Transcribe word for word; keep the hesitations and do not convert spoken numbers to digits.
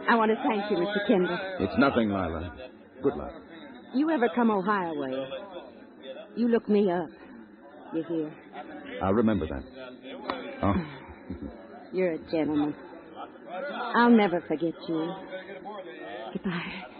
I want to thank you, Mister Kendall. It's nothing, Lila. Good luck. You ever come Ohio way? You look me up. You hear? I'll remember that. Oh. You're a gentleman. I'll never forget you. Goodbye.